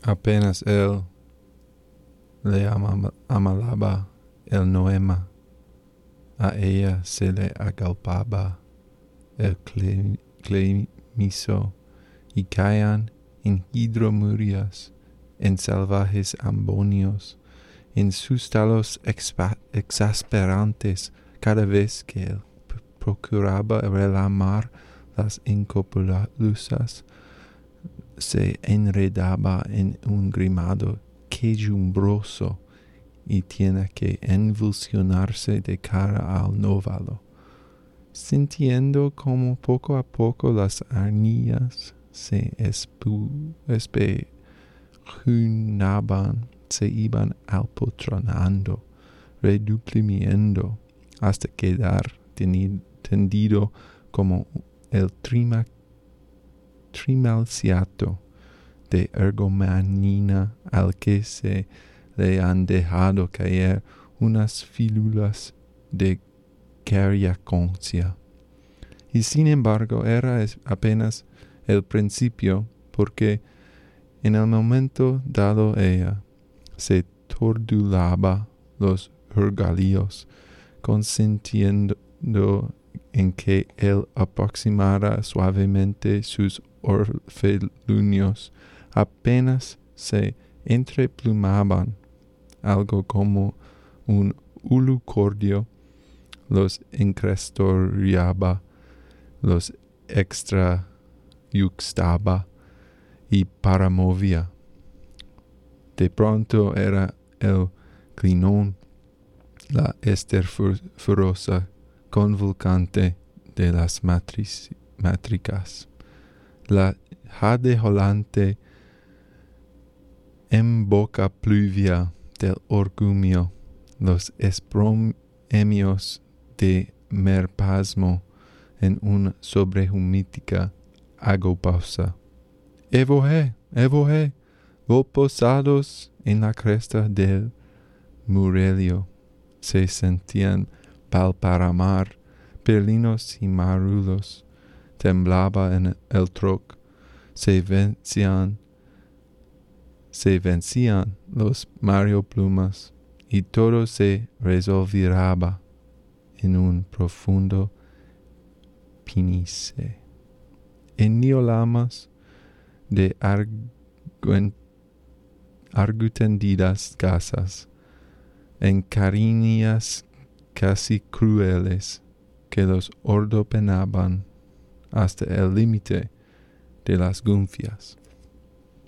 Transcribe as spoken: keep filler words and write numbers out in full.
Apenas él le ama- amalaba el noema, a ella se le agalpaba el cle- clemiso, y caían en hidromurias, en salvajes ambonios, en sus talos expa- exasperantes cada vez que él p- procuraba relamar las incopulusas, se enredaba en un grimado quejumbroso y tiene que envulsionarse de cara al nóvalo, sintiendo como poco a poco las arnillas se espu- espejunaban, se iban apotronando, reduprimiendo, hasta quedar teni- tendido como el trima, trimalciato de ergomanina al que se le han dejado caer unas fílulas de cariaconcia. Y sin embargo era es- apenas el principio, porque en el momento dado ella se tordulaba los regalíos, consintiendo en que él aproximara suavemente sus orfelunios. Apenas se entreplumaban, algo como un ulucordio los encrestoriaba, los extrayuxtaba y paramovía. De pronto era el clinón, la esterfurosa convulcante de las matriz- mátricas, la jadeolante emboca pluvia del orgullo, los esproemios de merpasmo en una sobrehumítica agoposa. Evohe, evohe, posados en la cresta del Murelio, se sentían palparamar perlinos y marulos, temblaba en el troc, se vencían, se vencían los marioplumas, y todo se resolviraba en un profundo pinice. En niolamas de arguen- argutendidas casas, en cariñas casi crueles que los ordopenaban hasta el límite de las gunfias.